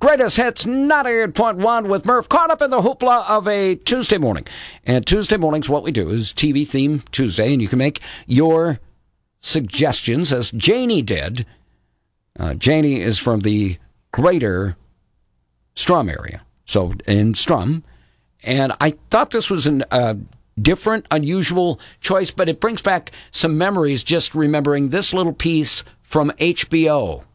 Greatest Hits 98.1 with Murph, caught up in the hoopla of a Tuesday morning. And Tuesday mornings, what we do is TV Theme Tuesday, and you can make your suggestions, as Janie did. Janie is from the greater Strum area, so in Strum. And I thought this was a different, unusual choice, but it brings back some memories just remembering this little piece from HBO.